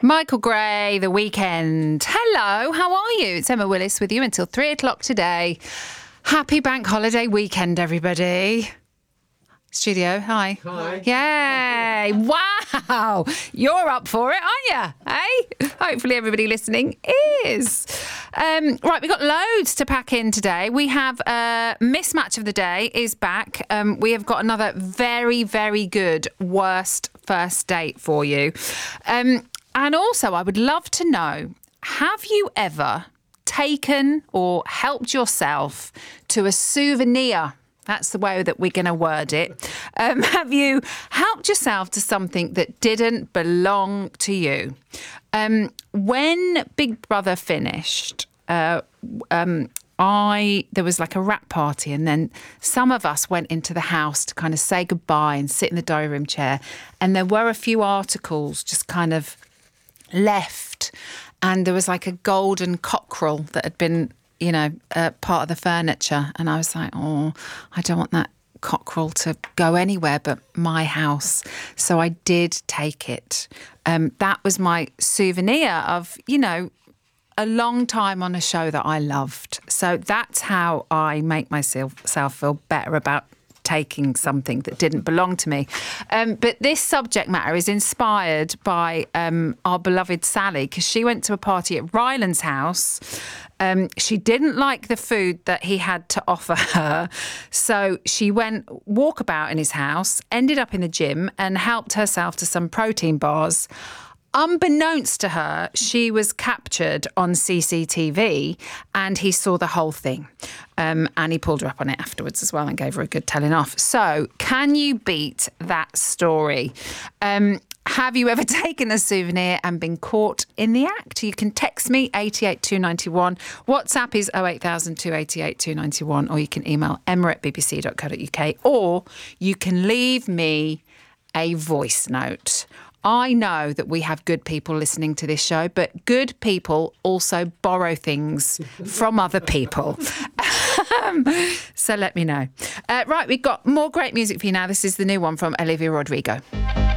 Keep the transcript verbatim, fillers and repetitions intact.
Michael Gray, The Weekend. Hello, how are you? It's Emma Willis with you until three o'clock today. Happy bank holiday weekend, everybody. Studio, hi. Hi. Yay. Wow. You're up for it, aren't you? Hey? Hopefully everybody listening is. Um, right, we've got loads to pack in today. We have uh, Mismatch of the Day is back. Um, we have got another very, very good worst first date for you. Um, and also, I would love to know, have you ever taken or helped yourself to a souvenir? That's the way that we're going to word it. Um, have you helped yourself to something that didn't belong to you? Um, when Big Brother finished, uh, um, I there was like a wrap party, and then some of us went into the house to kind of say goodbye and sit in the dining room chair. And there were a few articles just kind of left, and there was like a golden cockerel that had been, you know, uh, part of the furniture. And I was like, oh, I don't want that cockerel to go anywhere but my house. So I did take it. Um, that was my souvenir of, you know, a long time on a show that I loved. So that's how I make myself self feel better about taking something that didn't belong to me. Um, but this subject matter is inspired by um, our beloved Sally, because she went to a party at Ryland's house. Um, she didn't like the food that he had to offer her. So she went walkabout in his house, ended up in the gym and helped herself to some protein bars. Unbeknownst to her, she was captured on C C T V and he saw the whole thing. Um, and he pulled her up on it afterwards as well and gave her a good telling off. So can you beat that story? Um, have you ever taken a souvenir and been caught in the act? You can text me eight eight two nine one. WhatsApp is oh eight thousand two eight eight two nine one, or you can email emma at b b c dot co dot u k, or you can leave me a voice note. I know that we have good people listening to this show, but good people also borrow things from other people. um, so let me know. Uh, right, we've got more great music for you now. This is the new one from Olivia Rodrigo.